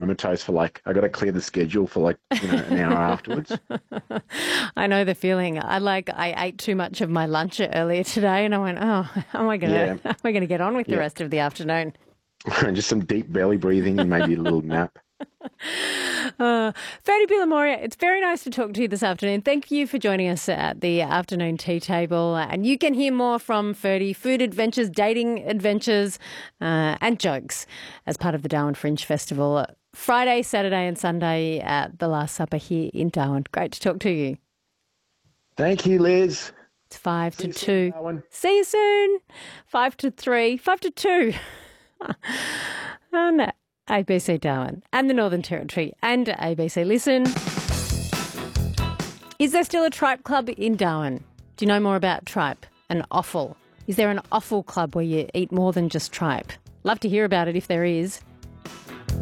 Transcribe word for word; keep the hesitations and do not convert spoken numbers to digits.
comatose for like, I got to clear the schedule for like, you know, an hour afterwards. I know the feeling. I like, I ate too much of my lunch earlier today and I went, oh, how am I going to, Yeah. how am I going to get on with the Yeah. rest of the afternoon? Just some deep belly breathing and maybe a little nap. Uh, Ferdy Billamoria, it's very nice to talk to you this afternoon. Thank you for joining us at the afternoon tea table. And you can hear more from Ferdy, food adventures, dating adventures, uh, and jokes as part of the Darwin Fringe Festival Friday, Saturday and Sunday at the Last Supper here in Darwin. Great to talk to you. Thank you, Liz. It's five See to you two. soon, Darwin. See you soon. Five to three. Five to two. Oh, no. A B C Darwin and the Northern Territory and A B C Listen. Is there still a tripe club in Darwin? Do you know more about tripe and offal? Is there an offal club where you eat more than just tripe? Love to hear about it if there is.